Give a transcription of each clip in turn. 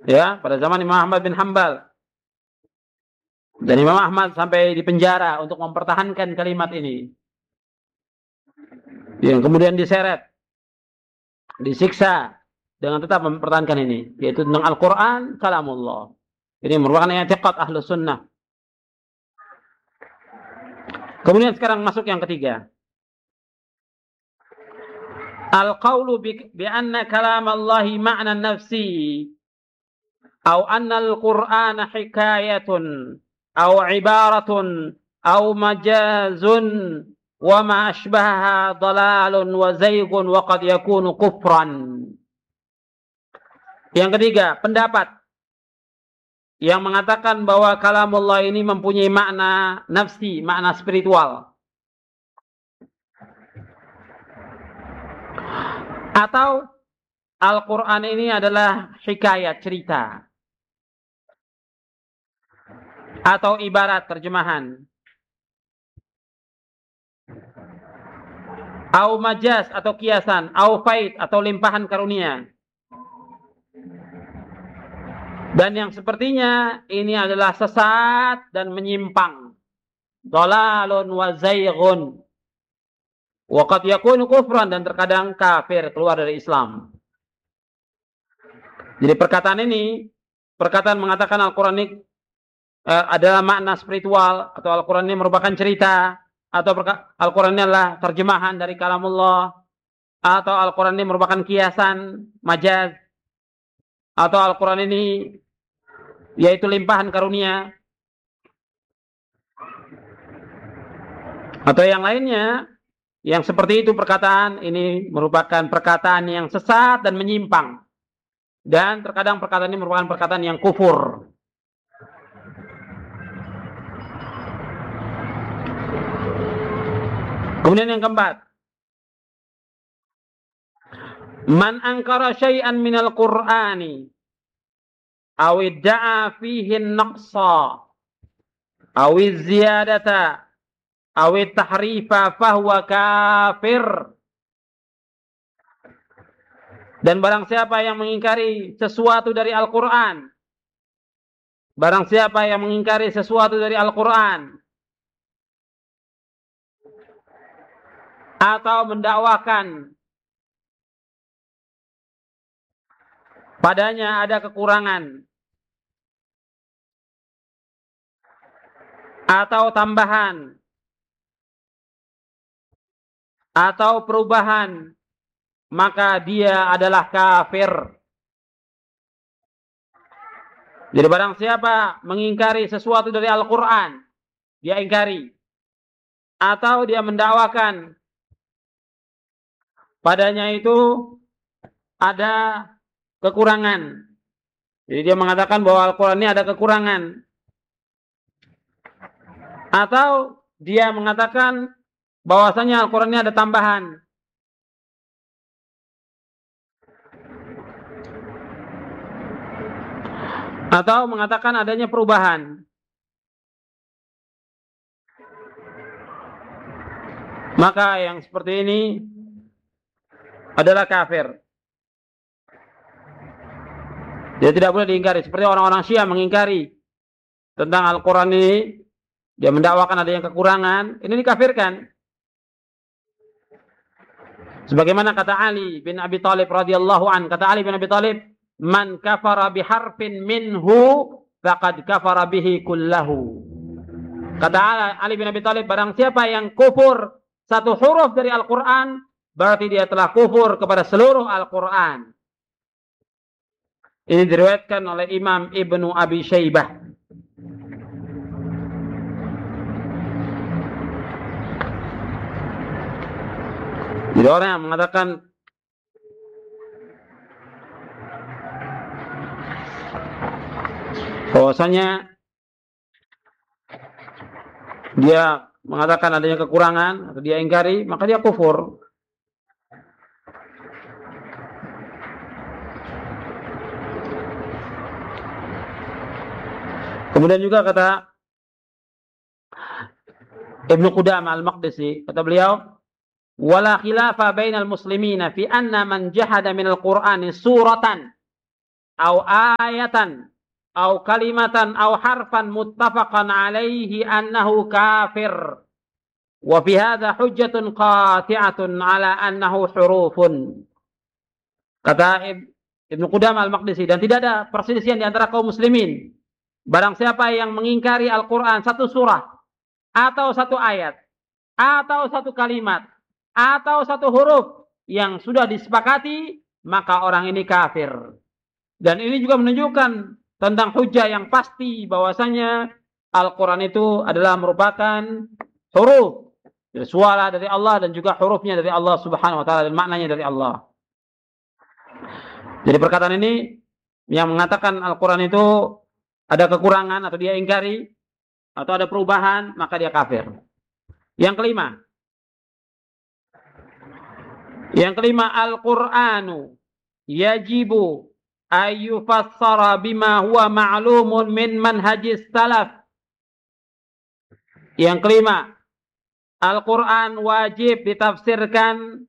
Ya, pada zaman Imam Ahmad bin Hanbal. Dan Imam Ahmad sampai di penjara untuk mempertahankan kalimat ini. Yang kemudian diseret, disiksa dengan tetap mempertahankan ini, yaitu tentang Al-Quran kalamullah. Ini merupakan i'tiqad Ahlus Sunnah. Kemudian sekarang masuk yang ketiga. Al-qawlu bi anna kalamallahi ma'na nafsi atau anna al-Qur'ana hikayatun atau ibaratun atau majazun wa ma ashbahaha dalalun wa zaygun wa qad yakunu kufran. Yang ketiga, pendapat yang mengatakan bahwa kalamullah ini mempunyai makna nafsi, makna spiritual. Atau Al-Quran ini adalah hikayat, cerita. Atau ibarat, terjemahan. Au majaz, atau kiasan. Au faid, atau limpahan karunia. Dan yang sepertinya ini adalah sesat dan menyimpang. Dhalalun wa zayghun. Wa qad yakunu kufran, dan terkadang kafir, keluar dari Islam. Jadi perkataan ini, perkataan mengatakan Al-Quran ini adalah makna spiritual, atau Al-Quran ini merupakan cerita, atau Al-Quran ini adalah terjemahan dari kalamullah, atau Al-Quran ini merupakan kiasan, majaz, atau Al-Quran ini yaitu limpahan karunia, atau yang lainnya. Yang seperti itu perkataan ini merupakan perkataan yang sesat dan menyimpang. Dan terkadang perkataan ini merupakan perkataan yang kufur. Kemudian yang keempat. Man ankara syai'an minal Qur'ani aw idda'a fihi an-naqsa aw az-ziyadata awit tahrifa fahuwa kafir. Dan barang siapa yang mengingkari sesuatu dari Al-Quran, barang siapa yang mengingkari sesuatu dari Al-Quran, atau mendakwakan padanya ada kekurangan atau tambahan atau perubahan, maka dia adalah kafir. Jadi barang siapa mengingkari sesuatu dari Al-Quran, dia ingkari, atau dia mendakwakan padanya itu ada kekurangan. Jadi dia mengatakan bahwa Al-Quran ini ada kekurangan, atau dia mengatakan bahwasanya Al-Quran ini ada tambahan, atau mengatakan adanya perubahan, maka yang seperti ini adalah kafir. Dia tidak boleh diingkari. Seperti orang-orang Syiah mengingkari tentang Al-Quran ini, dia mendakwakan adanya kekurangan, ini dikafirkan. Sebagaimana kata Ali bin Abi Thalib radhiyallahu an, kata Ali bin Abi Thalib, man kafara biharfin minhu faqad kafara bihi kullahu. Kata Ali bin Abi Thalib, barang siapa yang kufur satu huruf dari Al-Quran, berarti dia telah kufur kepada seluruh Al-Quran. Ini diriwayatkan oleh Imam Ibnu Abi Syaibah. Jadi orang yang mengatakan bahwasanya dia mengatakan adanya kekurangan atau dia ingkari, maka dia kufur. Kemudian juga kata Ibnu Qudamah Al-Maqdisi, kata beliau, wala khilafa bainal muslimina fi anna man jahada minal Qur'ani suratan au ayatan au kalimatan au harfan muttafaqan alaihi annahu kafir. Wa fi hadha hujjatun qati'atun ala annahu hurufun. Kata Ibnu Qudamah Al-Maqdisi, dan tidak ada perselisihan di antara kaum muslimin. Barang siapa yang mengingkari Al-Quran satu surah, atau satu ayat, atau satu kalimat, atau satu huruf yang sudah disepakati, maka orang ini kafir. Dan ini juga menunjukkan tentang hujah yang pasti bahwasanya Al-Quran itu adalah merupakan huruf, suara dari Allah dan juga hurufnya dari Allah Subhanahu wa taala dan maknanya dari Allah. Jadi perkataan ini yang mengatakan Al-Quran itu ada kekurangan atau dia ingkari atau ada perubahan, maka dia kafir. Yang kelima, Al-Qur'anu yajibu ayyufassara bima huwa ma'lumun min manhajis salaf. Yang kelima, Al-Quran wajib ditafsirkan.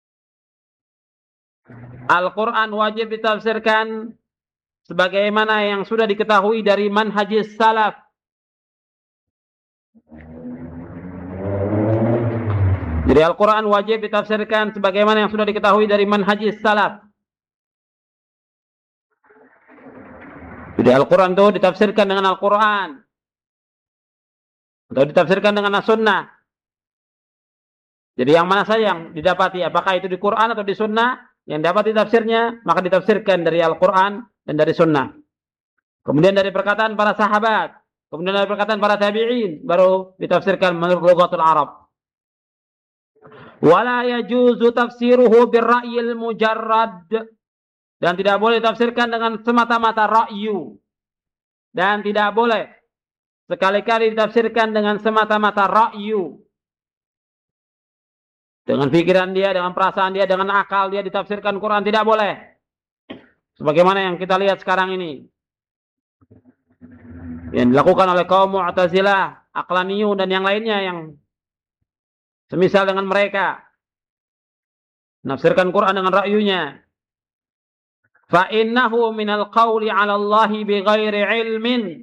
Al-Quran wajib ditafsirkan sebagaimana yang sudah diketahui dari manhajis salaf. Jadi Al-Quran wajib ditafsirkan sebagaimana yang sudah diketahui dari manhajis salaf. Jadi Al-Quran itu ditafsirkan dengan Al-Quran atau ditafsirkan dengan As-Sunnah. Jadi yang mana saja yang didapati, apakah itu di Quran atau di Sunnah, yang dapat ditafsirnya, maka ditafsirkan dari Al-Quran dan dari Sunnah. Kemudian dari perkataan para sahabat, kemudian dari perkataan para tabi'in, baru ditafsirkan menurut lughatul Arab. Wala yajuzu tafsiruhu birra'yil mujarrad. Dan tidak boleh ditafsirkan dengan semata-mata ra'yu. Dan tidak boleh sekali-kali ditafsirkan dengan semata-mata ra'yu. Dengan pikiran dia, dengan perasaan dia, dengan akal dia ditafsirkan Quran, tidak boleh. Sebagaimana yang kita lihat sekarang ini. Yang dilakukan oleh kaum Mu'tazilah, Aqlaniyun dan yang lainnya yang semisal dengan mereka. Menafsirkan Quran dengan ra'yunya. Fa innahu minal qawli 'ala Allahi bighairi ilmin.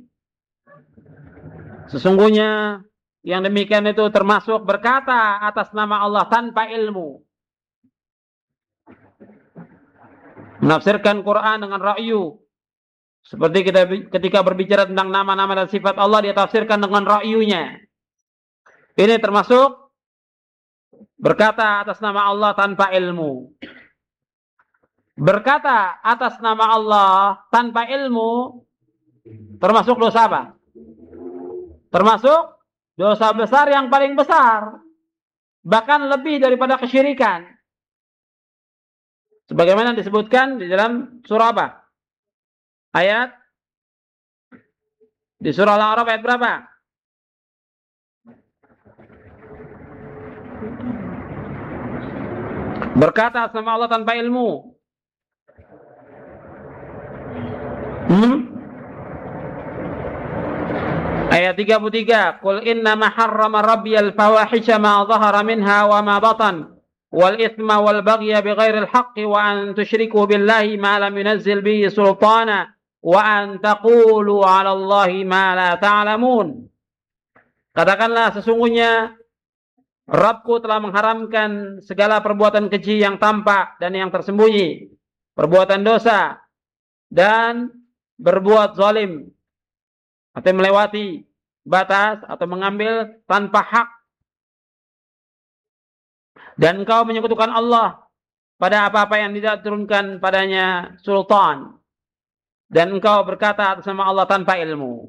Sesungguhnya yang demikian itu termasuk berkata atas nama Allah tanpa ilmu. Menafsirkan Quran dengan ra'yu. Seperti kita ketika berbicara tentang nama-nama dan sifat Allah, dia tafsirkan dengan ra'yunya. Ini termasuk berkata atas nama Allah tanpa ilmu. Berkata atas nama Allah tanpa ilmu termasuk dosa apa? Termasuk dosa besar yang paling besar. Bahkan lebih daripada kesyirikan. Sebagaimana disebutkan di dalam surah apa? Ayat di surah Al-A'raf ayat berapa? Berkata sama Allah tanpa ilmu. Ayat 33, Qul innama harrama rabbiyal fawahisha ma dhahara minha wa ma batan wal ithma wal baghya bighairil haqqi wa an tusyriku billahi ma lam yunazzil bihi sultana wa an taqulu 'ala Allahi ma la ta'lamun. Katakanlah sesungguhnya Rabbku telah mengharamkan segala perbuatan keji yang tampak dan yang tersembunyi, perbuatan dosa dan berbuat zalim atau melewati batas atau mengambil tanpa hak. Dan engkau menyekutukan Allah pada apa-apa yang tidak turunkan padanya sultan. Dan engkau berkata atas nama Allah tanpa ilmu.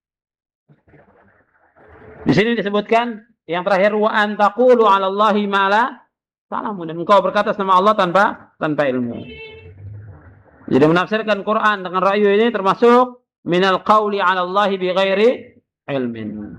Di sini disebutkan yang terakhir wa an taqulu 'ala Allahi ma la ta'lamun, dan engkau berkata atas nama Allah tanpa ilmu. Jadi menafsirkan Quran dengan ra'yu ini termasuk minal qawli 'ala Allahi bighairi ilmin.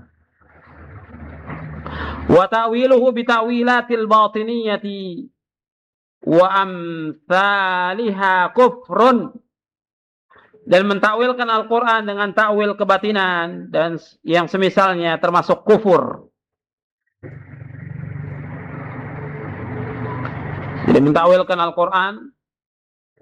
Wa ta'wiluhu bi ta'wilatil batiniyati wa amsalihha kufrun. Dan mentakwilkan Al-Quran dengan takwil kebatinan dan yang semisalnya termasuk kufur. Jadi mentakwilkan Al-Quran